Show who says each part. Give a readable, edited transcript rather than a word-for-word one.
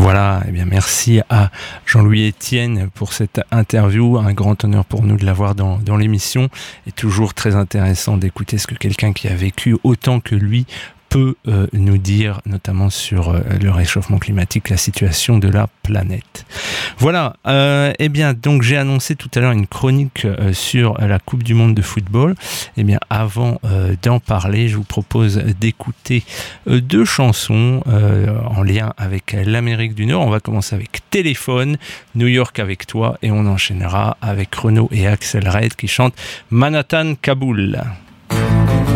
Speaker 1: Voilà, eh bien merci à Jean-Louis Etienne pour cette interview. Un grand honneur pour nous de l'avoir dans l'émission. Et toujours très intéressant d'écouter ce que quelqu'un qui a vécu autant que lui peut nous dire, notamment sur le réchauffement climatique, la situation de la planète. Voilà, eh bien, donc j'ai annoncé tout à l'heure une chronique sur la Coupe du Monde de football. Eh bien, avant d'en parler, je vous propose d'écouter deux chansons en lien avec l'Amérique du Nord. On va commencer avec Téléphone, New York avec toi, et on enchaînera avec Renaud et Axel Red qui chantent Manhattan, Kaboul.